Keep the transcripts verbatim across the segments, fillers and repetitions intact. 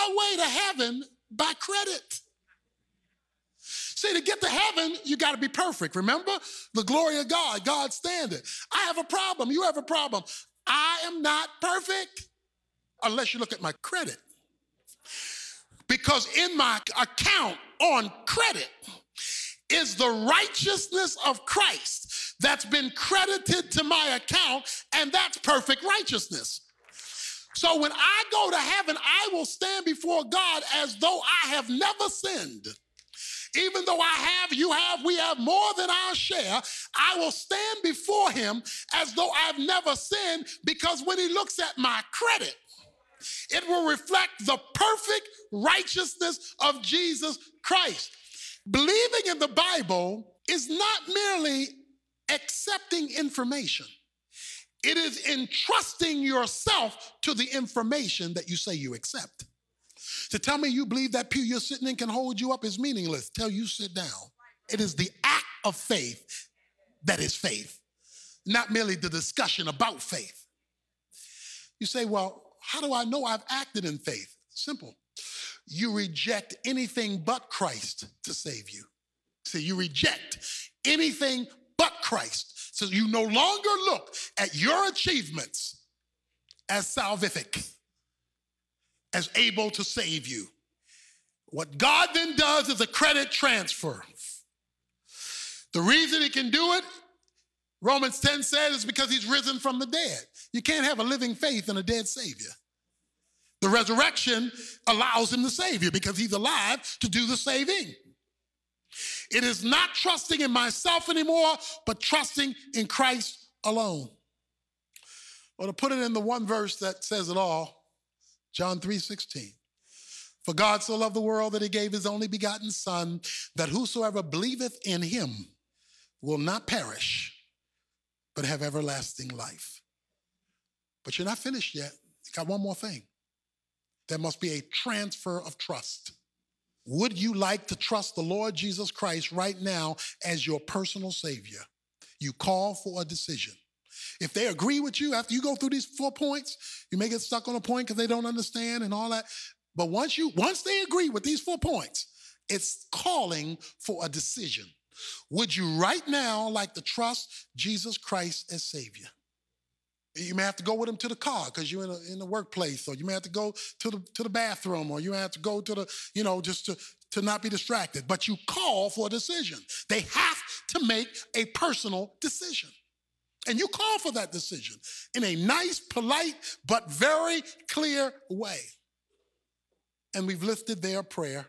our way to heaven by credit. See, to get to heaven, you got to be perfect. Remember? The glory of God, God's standard. I have a problem. You have a problem. I am not perfect unless you look at my credit. Because in my account on credit is the righteousness of Christ that's been credited to my account, and that's perfect righteousness. So when I go to heaven, I will stand before God as though I have never sinned. Even though I have, you have, we have more than our share, I will stand before him as though I've never sinned, because when he looks at my credit, it will reflect the perfect righteousness of Jesus Christ. Believing in the Bible is not merely accepting information. It is entrusting yourself to the information that you say you accept. To tell me you believe that pew you're sitting in can hold you up is meaningless. Tell you sit down. It is the act of faith that is faith, not merely the discussion about faith. You say, well, how do I know I've acted in faith? Simple. You reject anything but Christ to save you. So you reject anything but Christ. So you no longer look at your achievements as salvific, as able to save you. What God then does is a credit transfer. The reason he can do it, Romans ten says, is because he's risen from the dead. You can't have a living faith in a dead Savior. The resurrection allows him to save you because he's alive to do the saving. It is not trusting in myself anymore, but trusting in Christ alone. Or to put it in the one verse that says it all, John three sixteen. For God so loved the world that he gave his only begotten Son, that whosoever believeth in him will not perish, but have everlasting life. But you're not finished yet. You got one more thing. There must be a transfer of trust. Would you like to trust the Lord Jesus Christ right now as your personal Savior? You call for a decision. If they agree with you after you go through these four points, you may get stuck on a point because they don't understand and all that. But once you, once they agree with these four points, it's calling for a decision. Would you right now like to trust Jesus Christ as Savior? You may have to go with him to the car because you're in, a, in the workplace, or you may have to go to the to the bathroom, or you may have to go to the, you know, just to, to not be distracted. But you call for a decision. They have to make a personal decision. And you call for that decision in a nice, polite, but very clear way. And we've lifted their prayer.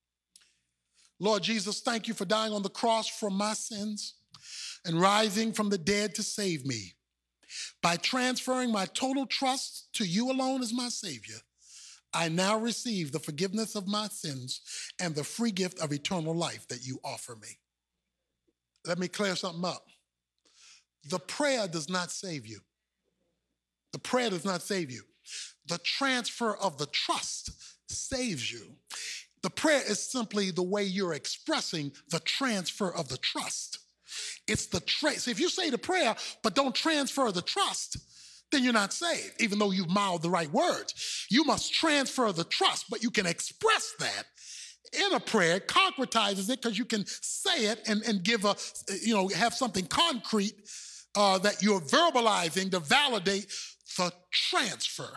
Lord Jesus, thank you for dying on the cross for my sins and rising from the dead to save me. By transferring my total trust to you alone as my Savior, I now receive the forgiveness of my sins and the free gift of eternal life that you offer me. Let me clear something up. The prayer does not save you. The prayer does not save you. The transfer of the trust saves you. The prayer is simply the way you're expressing the transfer of the trust. It's the trace. So if you say the prayer, but don't transfer the trust, then you're not saved, even though you've mouthed the right words. You must transfer the trust, but you can express that in a prayer. It concretizes it because you can say it and, and give a, you know, have something concrete uh, that you're verbalizing to validate the transfer.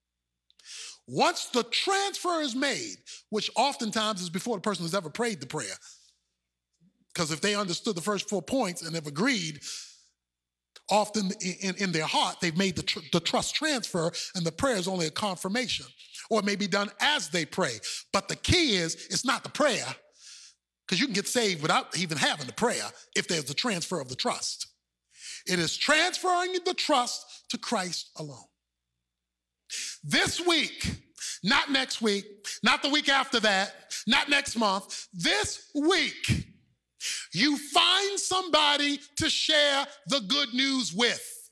Once the transfer is made, which oftentimes is before the person has ever prayed the prayer, because if they understood the first four points and have agreed, often in, in their heart, they've made the, tr- the trust transfer, and the prayer is only a confirmation. Or it may be done as they pray. But the key is, it's not the prayer, because you can get saved without even having the prayer if there's the transfer of the trust. It is transferring the trust to Christ alone. This week, not next week, not the week after that, not next month, this week, you find somebody to share the good news with.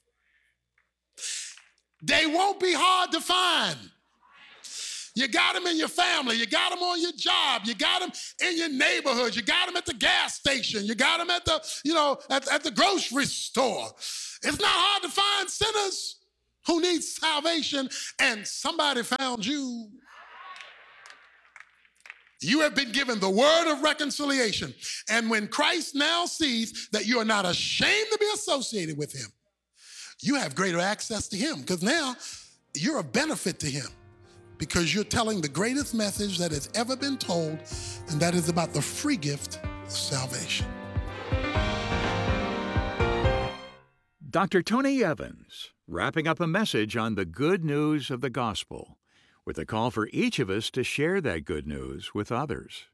They won't be hard to find. You got them in your family. You got them on your job. You got them in your neighborhood. You got them at the gas station. You got them at the, you know, at, at the grocery store. It's not hard to find sinners who need salvation, and somebody found you. You have been given the word of reconciliation. And when Christ now sees that you are not ashamed to be associated with him, you have greater access to him because now you're a benefit to him because you're telling the greatest message that has ever been told, and that is about the free gift of salvation. Doctor Tony Evans, wrapping up a message on the good news of the gospel, with a call for each of us to share that good news with others.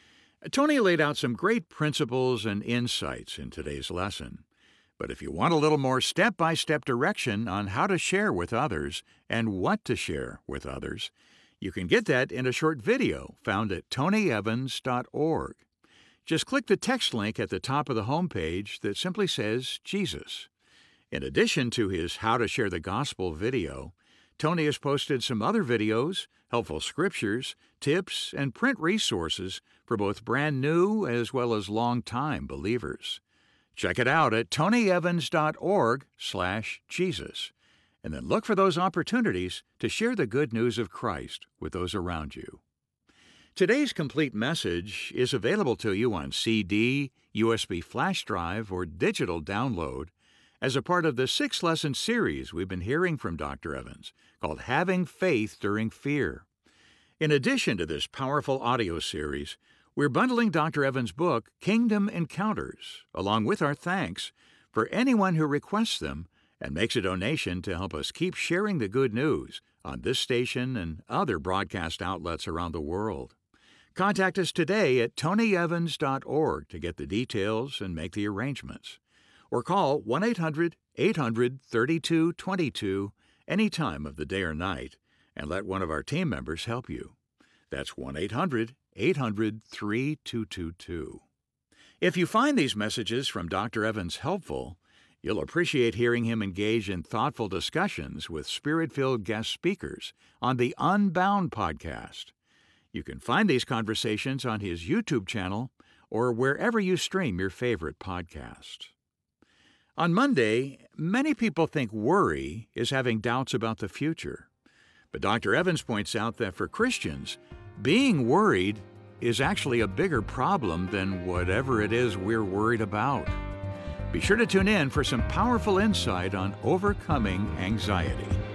Tony laid out some great principles and insights in today's lesson. But if you want a little more step-by-step direction on how to share with others and what to share with others, you can get that in a short video found at tony evans dot org. Just click the text link at the top of the homepage that simply says Jesus. In addition to his How to Share the Gospel video, Tony has posted some other videos, helpful scriptures, tips, and print resources for both brand new as well as long-time believers. Check it out at tony evans dot org slash Jesus, and then look for those opportunities to share the good news of Christ with those around you. Today's complete message is available to you on C D, U S B flash drive, or digital download as a part of the six-lesson series we've been hearing from Doctor Evans called Having Faith During Fear. In addition to this powerful audio series, we're bundling Doctor Evans' book, Kingdom Encounters, along with our thanks for anyone who requests them and makes a donation to help us keep sharing the good news on this station and other broadcast outlets around the world. Contact us today at tony evans dot org to get the details and make the arrangements. Or call one eight hundred eight hundred thirty-two twenty-two any time of the day or night and let one of our team members help you. That's one eight hundred eight hundred three two two two. If you find these messages from Doctor Evans helpful, you'll appreciate hearing him engage in thoughtful discussions with Spirit-filled guest speakers on the Unbound podcast. You can find these conversations on his YouTube channel or wherever you stream your favorite podcast. On Monday, many people think worry is having doubts about the future. But Doctor Evans points out that for Christians, being worried is actually a bigger problem than whatever it is we're worried about. Be sure to tune in for some powerful insight on overcoming anxiety.